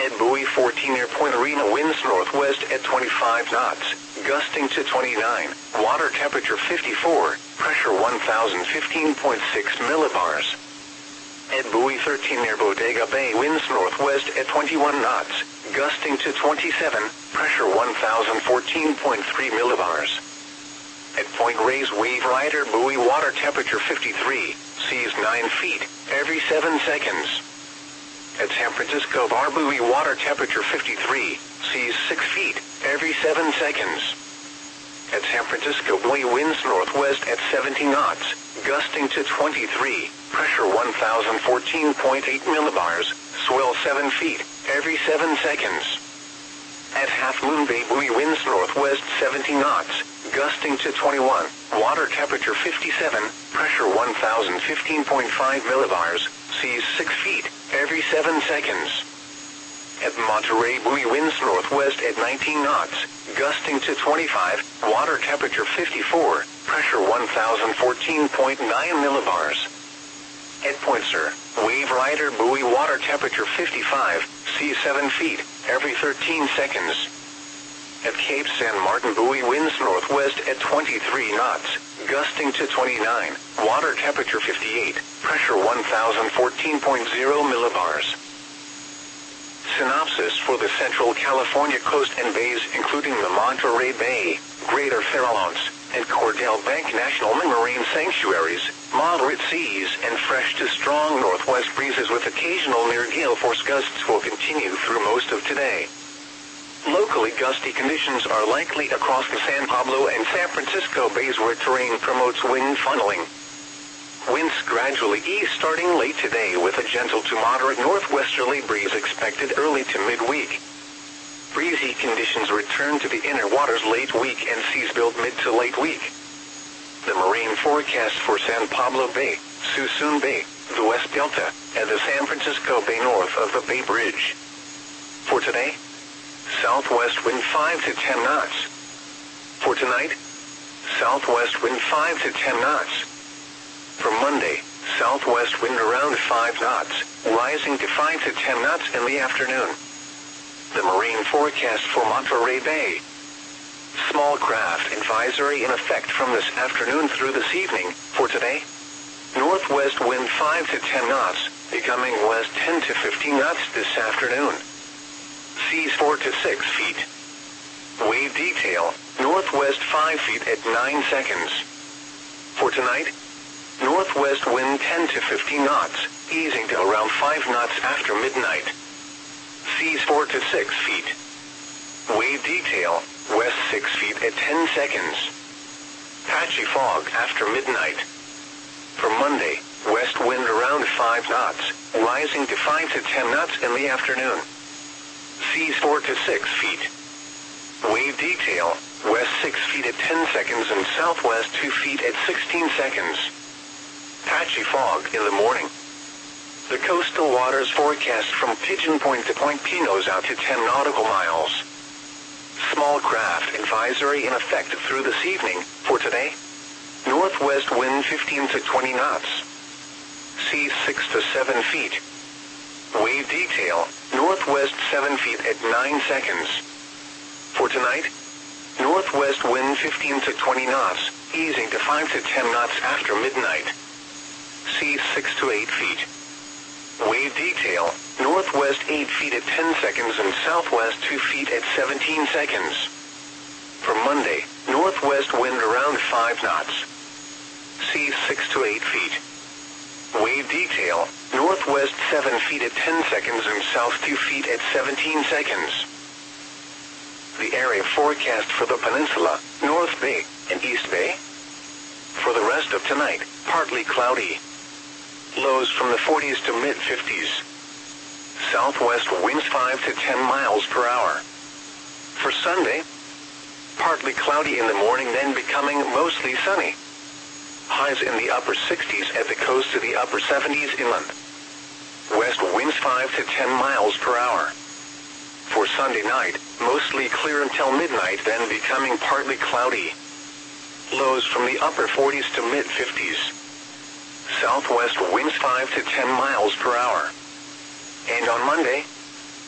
At Buoy 14 near Point Arena, winds northwest at 25 knots, gusting to 29, water temperature 54, pressure 1015.6 millibars. At Buoy 13 near Bodega Bay, winds northwest at 21 knots, gusting to 27, pressure 1014.3 millibars. At Point Reyes Wave Rider Buoy, water temperature 53, seas 9 feet, every 7 seconds. At San Francisco Bar Buoy, water temperature 53, seas 6 feet, every 7 seconds. At San Francisco Buoy, winds northwest at 70 knots, gusting to 23, pressure 1014.8 millibars, swell 7 feet, every 7 seconds. At Half Moon Bay Buoy, winds northwest 70 knots, gusting to 21, water temperature 57, pressure 1015.5 millibars, seas 6 feet, every 7 seconds. At Monterey Buoy, winds northwest at 19 knots, gusting to 25, water temperature 54, pressure 1014.9 millibars. At Point Sur Wave Rider Buoy, water temperature 55, seas 7 feet, every 13 seconds. At Cape San Martin Buoy, winds northwest at 23 knots, gusting to 29, water temperature 58, pressure 1014.0 millibars. Synopsis for the Central California coast and bays, including the Monterey Bay, Greater Farallones, and Cordell Bank National Marine Sanctuaries, moderate seas and fresh to strong northwest breezes with occasional near gale force gusts will continue through most of today. Locally gusty conditions are likely across the San Pablo and San Francisco bays where terrain promotes wind funneling. Winds gradually ease starting late today with a gentle to moderate northwesterly breeze expected early to midweek. Breezy conditions return to the inner waters late week and seas build mid to late week. The marine forecast for San Pablo Bay, Suisun Bay, the West Delta, and the San Francisco Bay north of the Bay Bridge. For today, southwest wind 5 to 10 knots. For tonight, southwest wind 5 to 10 knots. For Monday, southwest wind around 5 knots, rising to 5 to 10 knots in the afternoon. The marine forecast for Monterey Bay. Small craft advisory in effect from this afternoon through this evening. For today, northwest wind 5 to 10 knots, becoming west 10 to 15 knots this afternoon. Seas 4 to 6 feet. Wave detail, northwest 5 feet at 9 seconds. For tonight, northwest wind 10 to 15 knots, easing to around 5 knots after midnight. Seas 4 to 6 feet. Wave detail, west 6 feet at 10 seconds. Patchy fog after midnight. For Monday, west wind around 5 knots, rising to 5 to 10 knots in the afternoon. Seas 4 to 6 feet. Wave detail, west 6 feet at 10 seconds and southwest 2 feet at 16 seconds. Patchy fog in the morning. The coastal waters forecast from Pigeon Point to Point Pinos out to 10 nautical miles. Small craft advisory in effect through this evening. For today, northwest wind 15 to 20 knots. Seas 6 to 7 feet. Wave detail, northwest 7 feet at 9 seconds. For tonight, northwest wind 15 to 20 knots, easing to 5 to 10 knots after midnight. Seas 6 to 8 feet. Wave detail, northwest 8 feet at 10 seconds and southwest 2 feet at 17 seconds. For Monday, northwest wind around 5 knots. Seas 6 to 8 feet. Wave detail, northwest 7 feet at 10 seconds and south 2 feet at 17 seconds. The area forecast for the peninsula, North Bay, and East Bay. For the rest of tonight, partly cloudy. Lows from the 40s to mid-50s. Southwest winds 5 to 10 miles per hour. For Sunday, partly cloudy in the morning, then becoming mostly sunny. Highs in the upper 60s at the coast to the upper 70s inland. West winds 5 to 10 miles per hour. For Sunday night, mostly clear until midnight, then becoming partly cloudy. Lows from the upper 40s to mid-50s. Southwest winds 5 to 10 miles per hour. And on Monday,